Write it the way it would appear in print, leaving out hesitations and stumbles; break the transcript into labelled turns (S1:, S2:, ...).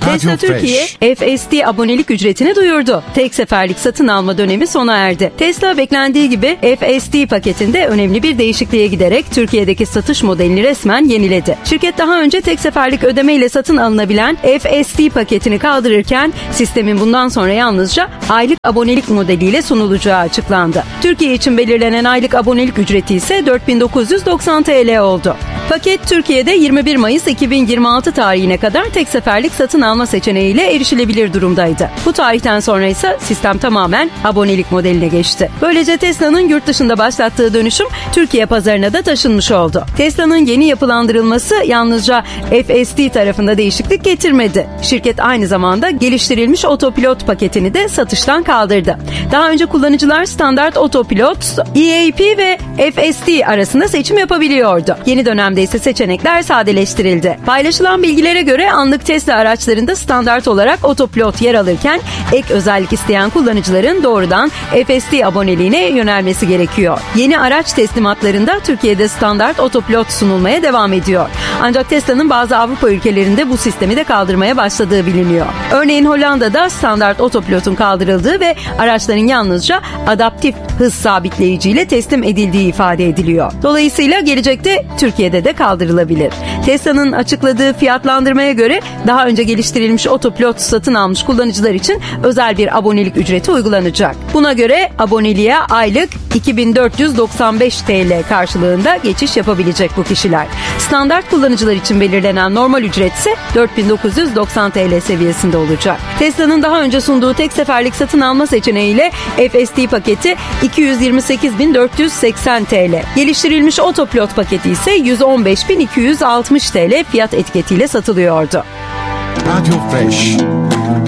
S1: Tesla Türkiye, FSD abonelik ücretini duyurdu. Tek seferlik satın alma dönemi sona erdi. Tesla beklendiği gibi FSD paketinde önemli bir değişikliğe giderek Türkiye'deki satış modelini resmen yeniledi. Şirket daha önce tek seferlik ödemeyle satın alınabilen FSD paketini kaldırırken sistemin bundan sonra yalnızca aylık abonelik modeliyle sunulacağı açıklandı. Türkiye için belirlenen aylık abonelik ücreti ise 4.990 TL oldu. Paket Türkiye'de 21 Mayıs 2026 tarihine kadar tek seferlik satın alma seçeneğiyle erişilebilir durumdaydı. Bu tarihten sonra ise sistem tamamen abonelik modeline geçti. Böylece Tesla'nın yurt dışında başlattığı dönüşüm Türkiye pazarına da taşınmış oldu. Tesla'nın yeni yapılandırılması yalnızca FSD tarafında değişiklik getirmedi. Şirket aynı zamanda geliştirilmiş otopilot paketini de satıştan kaldırdı. Daha önce kullanıcılar standart otopilot, EAP ve FSD arasında seçim yapabiliyordu. Yeni dönemde ise seçenekler sadeleştirildi. Paylaşılan bilgilere göre anlık Tesla araçlarında standart olarak otopilot yer alırken ek özellik isteyen kullanıcıların doğrudan FSD aboneliğine yönelmesi gerekiyor. Yeni araç teslimatlarında Türkiye'de standart otopilot sunulmaya devam ediyor. Ancak Tesla'nın bazı Avrupa ülkelerinde bu sistemi de kaldırmaya başladığı biliniyor. Örneğin Hollanda'da standart otopilotun kaldırıldığı ve araçların yalnızca adaptif hız sabitleyiciyle teslim edildiği ifade ediliyor. Dolayısıyla gelecekte Türkiye'de de kaldırılabilir. Tesla'nın açıkladığı fiyatlandırmaya göre daha önce geliştirilmiş otopilot satın almış kullanıcılar için özel bir abonelik ücreti uygulanacak. Buna göre aboneliğe aylık 2495 TL karşılığında geçiş yapabilecek bu kişiler. Standart kullanıcılar için belirlenen normal ücret ise 4990 TL seviyesinde olacak. Tesla'nın daha önce sunduğu tek seferlik satın alma seçeneğiyle FSD paketi 228.480 TL. Geliştirilmiş otopilot paketi ise 115.260 TL fiyat etiketiyle satılıyordu.
S2: Radio Fresh.